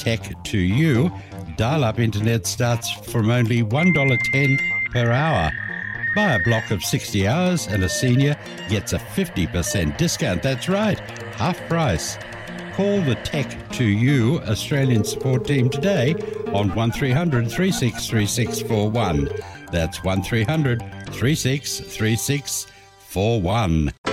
Tech to You. Dial-up internet starts from only $1.10 per hour. Buy a block of 60 hours and a senior gets a 50% discount. That's right, half price. Call the Tech to You Australian support team today on 1300 363641. That's 1300 363641.